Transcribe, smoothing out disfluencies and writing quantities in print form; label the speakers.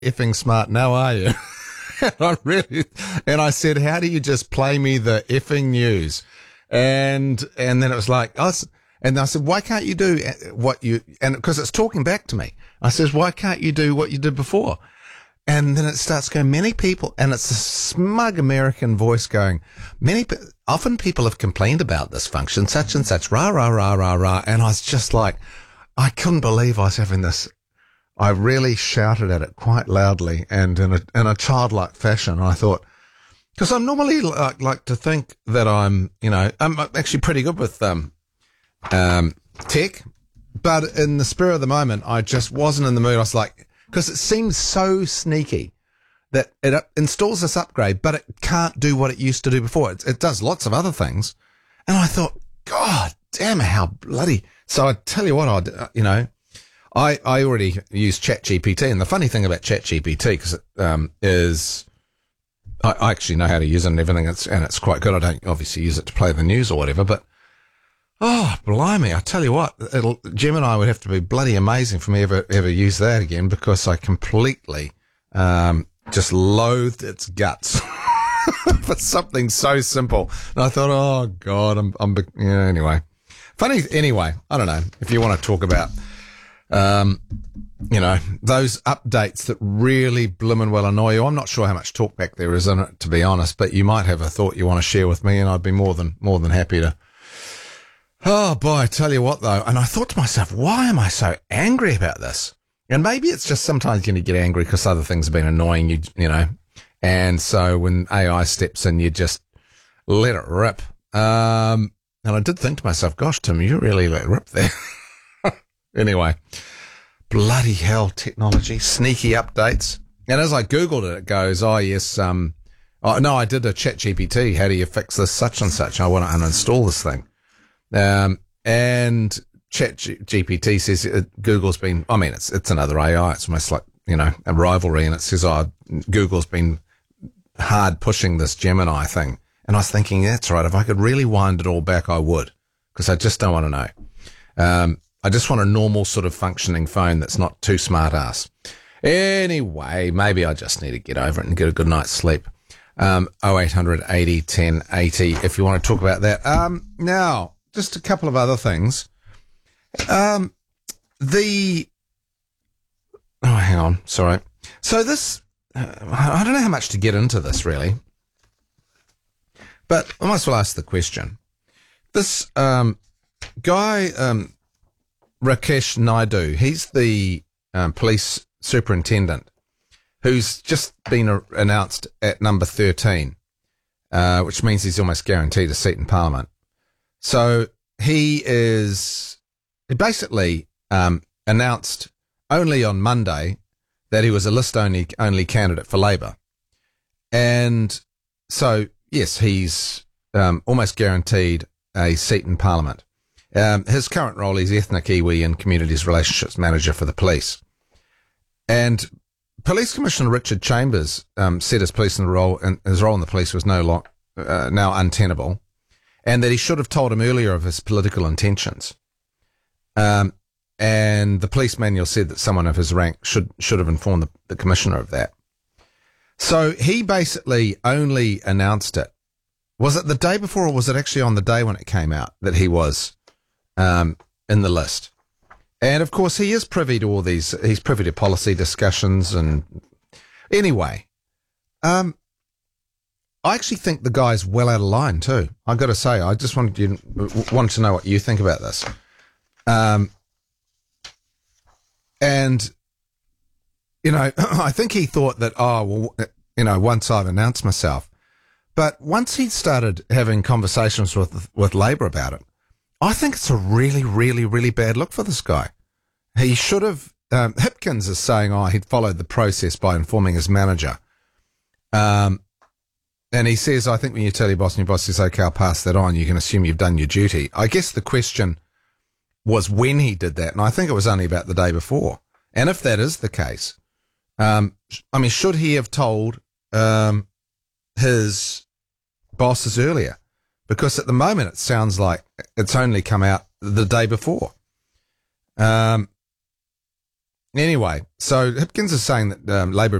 Speaker 1: effing smart now, are you? And I said, how do you just play me the effing news? And then it was like, and I said, why can't you do what you, and because it's talking back to me. I says, why can't you do what you did before? And then it starts going, many people, and it's a smug American voice going, often people have complained about this function, such and such, rah, rah, rah, rah, rah. And I was just like, I couldn't believe I was having this. I really shouted at it quite loudly and in a childlike fashion. And I thought, because I'm normally like to think that I'm actually pretty good with tech, but in the spur of the moment, I just wasn't in the mood. I was like, because it seems so sneaky that it installs this upgrade, but it can't do what it used to do before. It does lots of other things. And I thought, God damn it, how bloody. So I tell you what, I already use ChatGPT. And the funny thing about ChatGPT, because is I actually know how to use it and everything. It's quite good. I don't obviously use it to play the news or whatever, but oh, blimey, I tell you what, Gemini would have to be bloody amazing for me ever use that again, because I completely just loathed its guts for something so simple. And I thought, oh God, anyway. Anyway, I don't know if you want to talk about, those updates that really blimmin' well annoy you. I'm not sure how much talkback there is in it, to be honest, but you might have a thought you want to share with me, and I'd be more than happy to. Oh boy, I tell you what though, and I thought to myself, why am I so angry about this? And maybe it's just sometimes you get angry because other things have been annoying you, and so when AI steps in, you just let it rip. And I did think to myself, gosh, Tim, you really let it rip there. Anyway, bloody hell, technology, sneaky updates. And as I Googled it, it goes, oh yes, no, I did a ChatGPT. How do you fix this such and such? I want to uninstall this thing. And ChatGPT says Google's been, it's another AI. It's almost like, a rivalry. And it says, Google's been hard pushing this Gemini thing. And I was thinking, that's right. If I could really wind it all back, I would, because I just don't want to know. I just want a normal sort of functioning phone that's not too smart ass. Anyway, maybe I just need to get over it and get a good night's sleep. 0800 80 10 80 if you want to talk about that. Now, just a couple of other things. Hang on, sorry. So this, I don't know how much to get into this really, but I might as well ask the question. This guy, Rakesh Naidu, he's the police superintendent who's just been announced at number 13, which means he's almost guaranteed a seat in Parliament. So he basically announced only on Monday that he was a list only candidate for Labour. And so, yes, he's almost guaranteed a seat in Parliament. His current role is ethnic Iwi and communities relationships manager for the police. And Police Commissioner Richard Chambers said his role in the police was now untenable, and that he should have told him earlier of his political intentions. And the police manual said that someone of his rank should have informed the commissioner of that. So he basically only announced it. Was it the day before, or was it actually on the day when it came out that he was in the list? And of course, he is privy to all these. He's privy to policy discussions. And anyway, I actually think the guy's well out of line too. I've got to say, I just wanted to know what you think about this. And I think he thought that, once I've announced myself, but once he started having conversations with Labor about it, I think it's a really, really, really bad look for this guy. He should have, Hipkins is saying, he'd followed the process by informing his manager. And he says, I think when you tell your boss and your boss says, okay, I'll pass that on, you can assume you've done your duty. I guess the question was when he did that. And I think it was only about the day before. And if that is the case, should he have told, his bosses earlier? Because at the moment it sounds like it's only come out the day before. Anyway, so Hipkins is saying that Labor